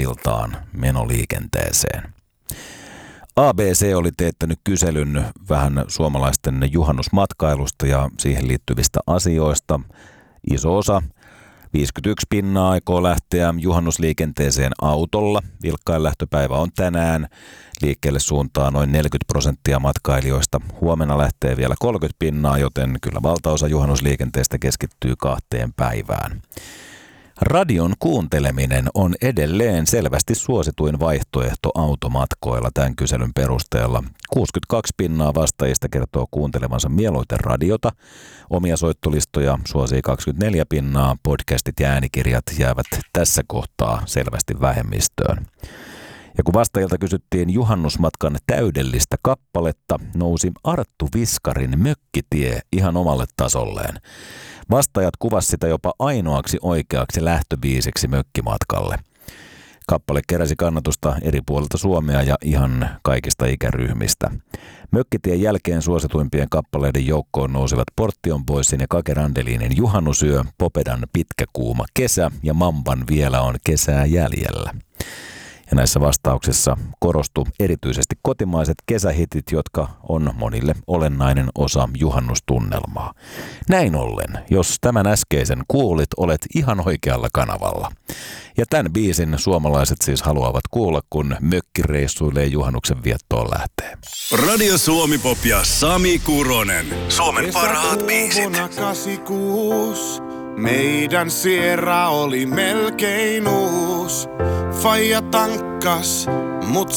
kotiltaan menoliikenteeseen. ABC oli teettänyt kyselyn vähän suomalaisten juhannusmatkailusta ja siihen liittyvistä asioista. Iso osa, 51% aikoo lähteä juhannusliikenteeseen autolla. Vilkkain lähtöpäivä on tänään. Liikkeelle suuntaa noin 40% matkailijoista. Huomenna lähtee vielä 30%, joten kyllä valtaosa juhannusliikenteestä keskittyy 2 päivään. Radion kuunteleminen on edelleen selvästi suosituin vaihtoehto automatkoilla tämän kyselyn perusteella. 62% vastaajista kertoo kuuntelevansa mieluiten radiota. Omia soittolistoja suosii 24%. Podcastit ja äänikirjat jäävät tässä kohtaa selvästi vähemmistöön. Ja kun vastaajilta kysyttiin juhannusmatkan täydellistä kappaletta, nousi Arttu Viskarin Mökkitie ihan omalle tasolleen. Vastaajat kuvasivat sitä jopa ainoaksi oikeaksi lähtöbiisiksi mökkimatkalle. Kappale keräsi kannatusta eri puolilta Suomea ja ihan kaikista ikäryhmistä. Mökkitien jälkeen suosituimpien kappaleiden joukkoon nousivat Portion Boysin ja Kake Randelinin Juhannusyö, Popedan Pitkä kuuma kesä ja Mamban Vielä on kesää jäljellä. Ja näissä vastauksissa korostui erityisesti kotimaiset kesähitit, jotka on monille olennainen osa juhannustunnelmaa. Näin ollen, jos tämän äskeisen kuulit, olet ihan oikealla kanavalla. Ja tämän biisin suomalaiset siis haluavat kuulla, kun mökkireissuilee juhannuksen viettoon lähtee. Radio Suomi Pop ja Sami Kuronen. Suomen parhaat biisit. 86. Meidän Sierra oli melkein uus. Faija tankkas, mut